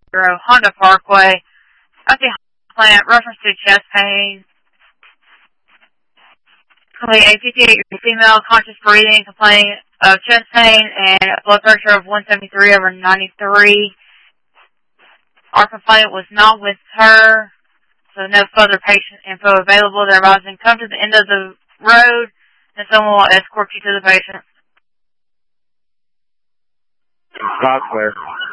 Honda Parkway. At the plant, reference to chest pain. A 58-year-old female, conscious breathing, complaining of chest pain and a blood pressure of 173/93. Our complainant was not with her, so no further patient info available. They're advising come to the end of the road and someone will escort you to the patient. Not clear.